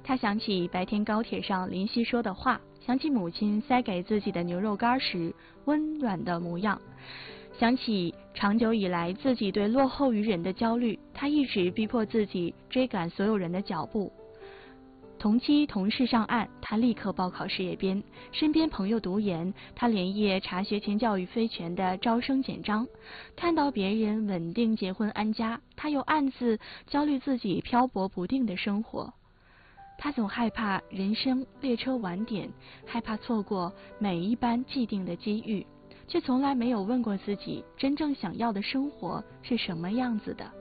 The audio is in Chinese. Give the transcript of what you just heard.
他想起白天高铁上林夕说的话，想起母亲塞给自己的牛肉干时温软的模样，想起长久以来自己对落后于人的焦虑，他一直逼迫自己追赶所有人的脚步。同期同事上岸，他立刻报考事业编；身边朋友读研，他连夜查学前教育非全的招生简章。看到别人稳定结婚安家，他又暗自焦虑自己漂泊不定的生活。他总害怕人生列车晚点，害怕错过每一班既定的机遇，却从来没有问过自己真正想要的生活是什么样子的。